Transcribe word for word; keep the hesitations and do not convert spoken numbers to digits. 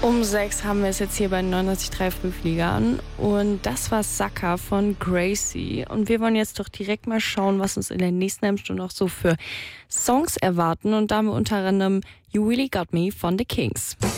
Um sechs haben wir es jetzt hier bei neunundneunzig Komma drei Frühflieger an. Und das war Sucker von Gracie. Und wir wollen jetzt doch direkt mal schauen, was uns in der nächsten halben Stunde noch so für Songs erwarten. Und da haben wir unter anderem You Really Got Me von The Kings.